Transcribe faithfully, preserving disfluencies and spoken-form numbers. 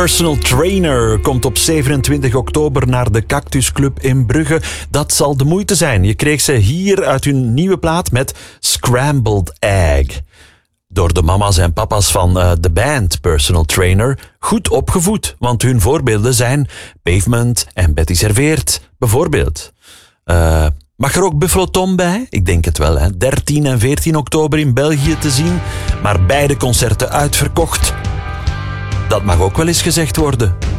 Personal Trainer komt op zevenentwintig oktober naar de Cactus Club in Brugge. Dat zal de moeite zijn. Je kreeg ze hier uit hun nieuwe plaat met Scrambled Egg. Door de mama's en papa's van uh, de band Personal Trainer goed opgevoed. Want hun voorbeelden zijn Pavement en Betty Serveert, bijvoorbeeld. Uh, mag er ook Buffalo Tom bij? Ik denk het wel, hè. dertien en veertien oktober in België te zien. Maar beide concerten uitverkocht. Dat mag ook wel eens gezegd worden.